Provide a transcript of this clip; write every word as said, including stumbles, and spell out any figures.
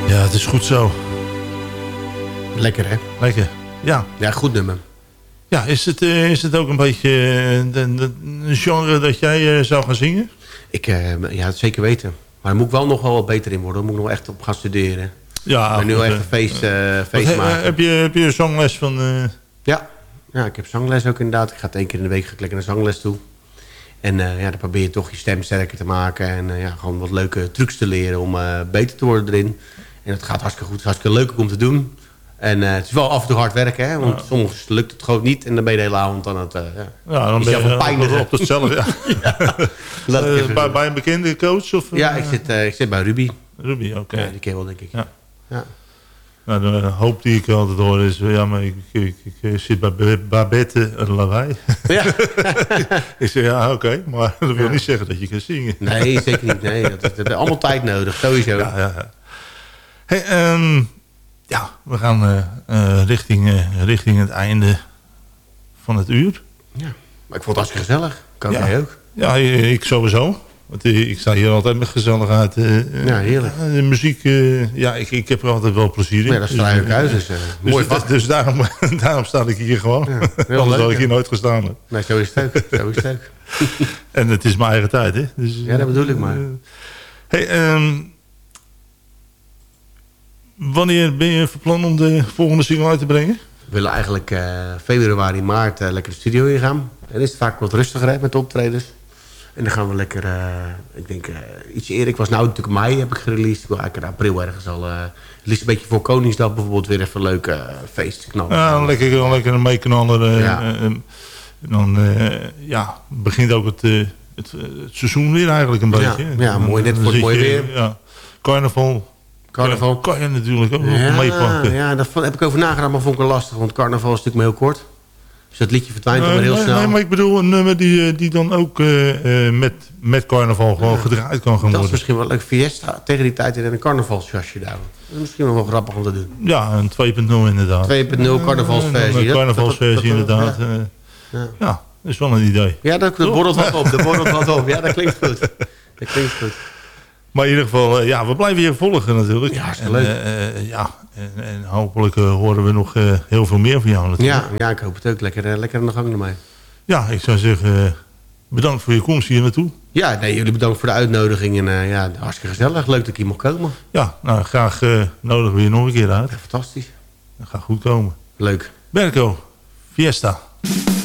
Ja, het is goed zo. Lekker, hè? Lekker, ja. Ja, goed nummer. Ja, is het, uh, is het ook een beetje uh, de, de, een genre dat jij uh, zou gaan zingen? Ik, uh, ja, zeker weten. Maar daar moet ik wel nog wel wat beter in worden. Daar moet ik nog echt op gaan studeren. Ja, maar nu goed, echt een feest, uh, feest wat, maken. Heb je, heb je een zangles van... Uh... Ja. ja, ik heb zangles ook inderdaad. Ik ga het één keer in de week ga ik lekker naar zangles toe. En uh, ja, dan probeer je toch je stem sterker te maken. En uh, ja, gewoon wat leuke trucs te leren om uh, beter te worden erin. En dat gaat hartstikke goed. Het is hartstikke leuk om te doen. En uh, het is wel af en toe hard werken, hè? Want ja. soms lukt het gewoon niet. En dan ben je de hele avond aan het... Uh, ja. ja, dan ben je pijn op hetzelfde. Ja. ja. uh, bij, bij een bekende coach? Of, uh, ja, ik zit, uh, ik zit bij Ruby. Ruby, oké. Okay. Ja, die ken je wel, denk ik. Ja. Ja. Nou, de hoop die ik altijd hoor is... Ja, maar ik, ik, ik, ik zit bij Babette een lawaai. Ja. Ik zeg, ja, oké. Okay, maar dat wil ja. niet zeggen dat je kan zingen. Nee, zeker niet. Nee, dat, dat, dat is allemaal tijd nodig, sowieso. Ja, ja, ja. Hey, um, ja, we gaan uh, uh, richting, uh, richting het einde van het uur. Ja, maar ik vond het hartstikke gezellig. Kan ja. jij ook? Ja, ik sowieso. Want ik sta hier altijd met gezelligheid. Uh, ja, heerlijk. Uh, de muziek, uh, ja, ik, ik heb er altijd wel plezier in. Ja, dat is vrij ook uit. Dus, uh, dus, mooi dus, dus daarom, daarom sta ik hier gewoon. Ja, anders had ik hier nooit gestaan. Hè. Nee, zo is het ook. Zo is het ook. En het is mijn eigen tijd, hè. Dus, ja, dat bedoel ik maar. Uh, hey, um, wanneer ben je van plan om de volgende single uit te brengen? We willen eigenlijk uh, februari, maart uh, lekker de studio ingaan. En is het vaak wat rustiger hè, met de optredens. En dan gaan we lekker, uh, ik denk uh, iets eerder. Ik was nou natuurlijk mei heb ik gereleased. Ik wil eigenlijk in april ergens al. Uh, liefst een beetje voor Koningsdag bijvoorbeeld weer even een leuke uh, feest knallen. Ja, lekker, lekker meeknallen. Uh, ja. uh, dan uh, ja, begint ook het, uh, het, uh, het seizoen weer eigenlijk een beetje. Ja, ja mooi, net voor het mooi weer. Ja, carnaval. Carnaval. Ja, kan je natuurlijk ook ja, nog meepakken. Ja, daar heb ik over nagedacht, maar vond ik wel lastig. Want carnaval is natuurlijk maar heel kort. Dus dat liedje verdwijnt dan uh, weer heel nee, snel. Nee, maar ik bedoel een nummer die, die dan ook uh, uh, met, met carnaval gewoon ja. gedraaid kan gaan worden. Dat is misschien wel leuk. Fiesta tegen die tijd in een carnavalsjasje daar. Dat is misschien wel, wel grappig om te doen. Ja, een twee punt nul inderdaad. twee punt nul carnavalsversie. Uh, een carnavalsversie inderdaad. Ja. Uh, ja. ja, dat is wel een idee. Ja, dat, dat borrelt wat op. Dat borrelt wat op. Ja, dat klinkt goed. Dat klinkt goed. Maar in ieder geval, uh, ja, we blijven je volgen natuurlijk. Ja, hartstikke leuk. leuk. Uh, uh, ja, en, en hopelijk uh, horen we nog uh, heel veel meer van jou natuurlijk. Ja, ja ik hoop het ook. Lekker, uh, lekker aan de gang ermee. Ja, ik zou zeggen, uh, bedankt voor je komst hier naartoe. Ja, nee, jullie bedankt voor de uitnodiging. En uh, ja, hartstikke gezellig. Leuk dat ik hier mocht komen. Ja, nou, graag uh, nodigen we je nog een keer uit. Ja, fantastisch. Dat gaat goed komen. Leuk. Berko, Fiesta.